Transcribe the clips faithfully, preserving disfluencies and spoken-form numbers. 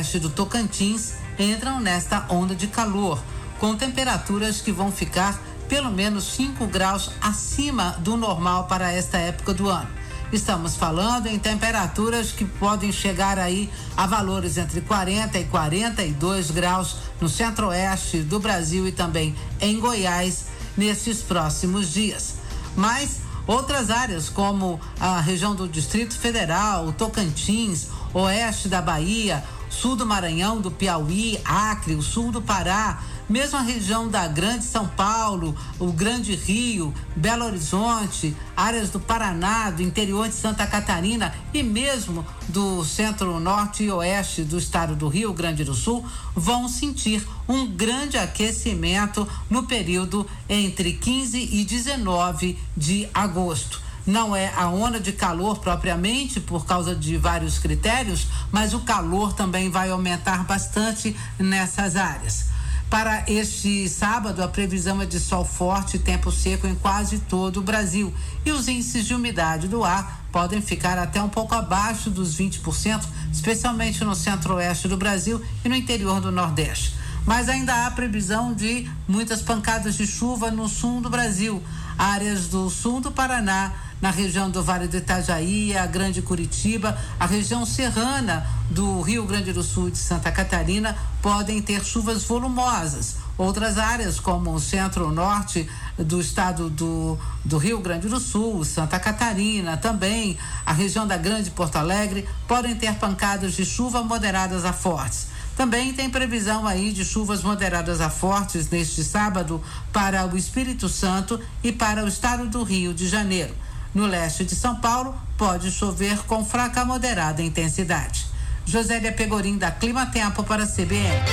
oeste do Tocantins entram nesta onda de calor, com temperaturas que vão ficar pelo menos cinco graus acima do normal para esta época do ano. Estamos falando em temperaturas que podem chegar aí a valores entre quarenta e quarenta e dois graus no centro-oeste do Brasil e também em Goiás nesses próximos dias. Mas outras áreas como a região do Distrito Federal, o Tocantins, oeste da Bahia, sul do Maranhão, do Piauí, Acre, o sul do Pará, mesmo a região da Grande São Paulo, o Grande Rio, Belo Horizonte, áreas do Paraná, do interior de Santa Catarina e mesmo do centro-norte e oeste do estado do Rio Grande do Sul vão sentir um grande aquecimento no período entre quinze e dezenove de agosto. Não é a onda de calor propriamente por causa de vários critérios, mas o calor também vai aumentar bastante nessas áreas. Para este sábado, a previsão é de sol forte e tempo seco em quase todo o Brasil. E os índices de umidade do ar podem ficar até um pouco abaixo dos vinte por cento, especialmente no centro-oeste do Brasil e no interior do Nordeste. Mas ainda há previsão de muitas pancadas de chuva no sul do Brasil, áreas do sul do Paraná, na região do Vale do Itajaí, a Grande Curitiba, a região serrana do Rio Grande do Sul e de Santa Catarina podem ter chuvas volumosas. Outras áreas, como o centro-norte do estado do, do Rio Grande do Sul, Santa Catarina, também a região da Grande Porto Alegre, podem ter pancadas de chuva moderadas a fortes. Também tem previsão aí de chuvas moderadas a fortes neste sábado para o Espírito Santo e para o estado do Rio de Janeiro. No leste de São Paulo, pode chover com fraca a moderada intensidade. Josélia Pegorim, da Clima Tempo para a C B N.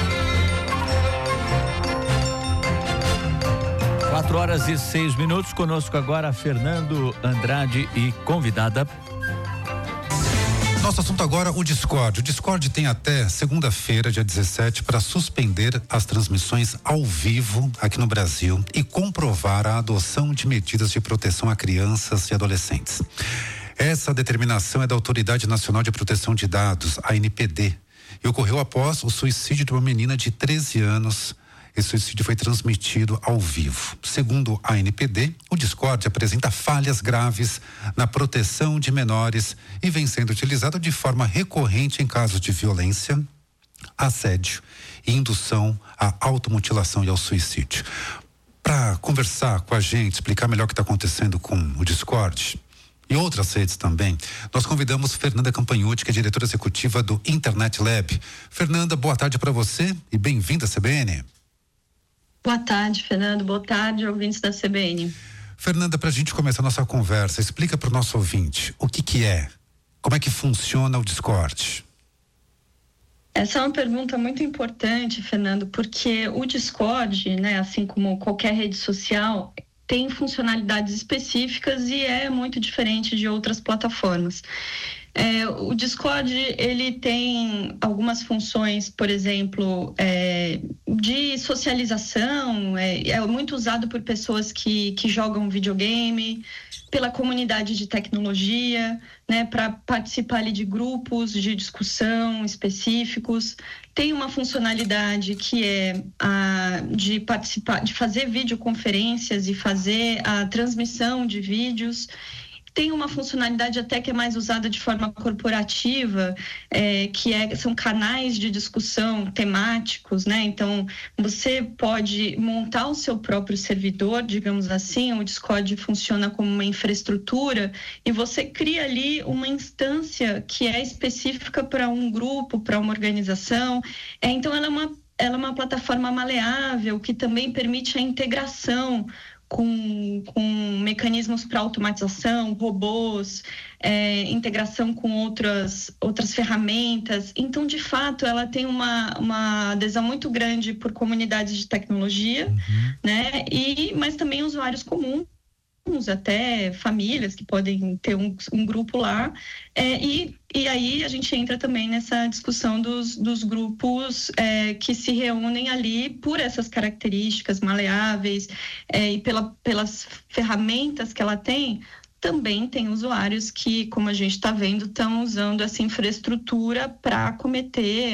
Quatro horas e seis minutos, conosco agora Fernando Andrade e convidada. Nosso assunto agora, o Discord. O Discord tem até segunda-feira, dia dezessete, para suspender as transmissões ao vivo aqui no Brasil e comprovar a adoção de medidas de proteção a crianças e adolescentes. Essa determinação é da Autoridade Nacional de Proteção de Dados, a A N P D, e ocorreu após o suicídio de uma menina de treze anos. Esse suicídio foi transmitido ao vivo. Segundo a A N P D, o Discord apresenta falhas graves na proteção de menores e vem sendo utilizado de forma recorrente em casos de violência, assédio e indução à automutilação e ao suicídio. Para conversar com a gente, explicar melhor o que está acontecendo com o Discord e outras redes também, nós convidamos Fernanda Campagnucci, que é diretora executiva do Internet Lab. Fernanda, boa tarde para você e bem-vinda à C B N. Boa tarde, Fernando. Boa tarde, ouvintes da C B N. Fernanda, para a gente começar a nossa conversa, explica para o nosso ouvinte o que que é, como é que funciona o Discord. Essa é uma pergunta muito importante, Fernando, porque o Discord, né, assim como qualquer rede social, tem funcionalidades específicas e é muito diferente de outras plataformas. É, o Discord, ele tem algumas funções, por exemplo, é, de socialização, é, é muito usado por pessoas que, que jogam videogame, pela comunidade de tecnologia, né, para participar ali de grupos de discussão específicos. Tem uma funcionalidade que é a de participar, de fazer videoconferências e fazer a transmissão de vídeos. Tem uma funcionalidade até que é mais usada de forma corporativa, é, que é, são canais de discussão temáticos, né? Então, você pode montar o seu próprio servidor, digamos assim. O Discord funciona como uma infraestrutura e você cria ali uma instância que é específica para um grupo, para uma organização. É, então, ela é uma, ela é uma plataforma maleável que também permite a integração Com, com mecanismos para automatização, robôs, é, integração com outras, outras ferramentas. Então, de fato, ela tem uma, uma adesão muito grande por comunidades de tecnologia, uhum. né? E, mas também usuários comuns, até famílias que podem ter um, um grupo lá, é, e, e aí a gente entra também nessa discussão dos, dos grupos é, que se reúnem ali por essas características maleáveis é, e pela, pelas ferramentas que ela tem. Também tem usuários que, como a gente está vendo, estão usando essa infraestrutura para cometer